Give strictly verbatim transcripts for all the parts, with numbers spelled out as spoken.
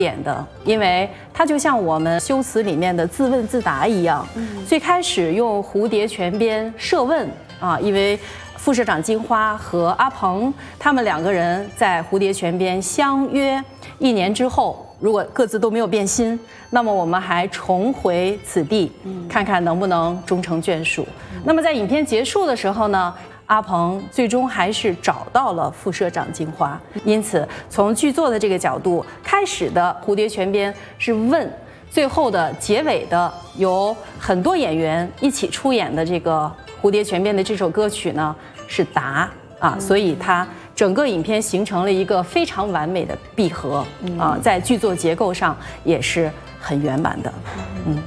点的，因为它就像我们修辞里面的自问自答一样。嗯、最开始用蝴蝶泉边设问啊，因为副社长金花和阿鹏他们两个人在蝴蝶泉边相约一年之后，如果各自都没有变心，那么我们还重回此地，看看能不能终成眷属。嗯、那么在影片结束的时候呢？阿鹏最终还是找到了副社长金花，因此从剧作的这个角度，开始的蝴蝶泉边是问，最后的结尾的由很多演员一起出演的这个蝴蝶泉边的这首歌曲呢是答啊，所以它整个影片形成了一个非常完美的闭合啊，在剧作结构上也是很圆满的，嗯。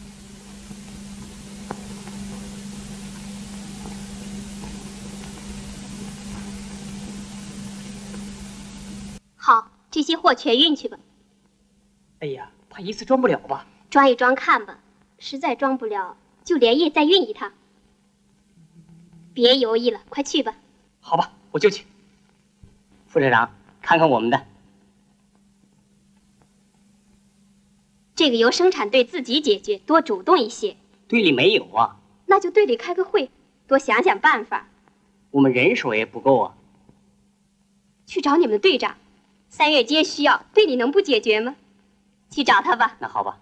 好，这些货全运去吧。 哎呀，怕一次装不了吧？ 装一装看吧，实在装不了，就连夜再运一趟。别犹豫了，快去吧。 好吧，我就去。副社长，看看我们的。 这个由生产队自己解决，多主动一些。 队里没有啊。 那就队里开个会，多想想办法。 我们人手也不够啊。 去找你们的队长。三月街需要，队里能不解决吗？去找他吧。 那好吧。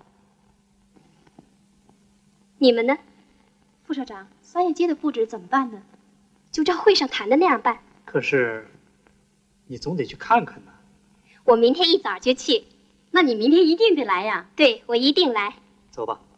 你们呢？ 副社长，三月街的布置怎么办呢？ 就照会上谈的那样办。 可是，你总得去看看呢。 我明天一早就去。 那你明天一定得来呀。 对，我一定来。 走吧。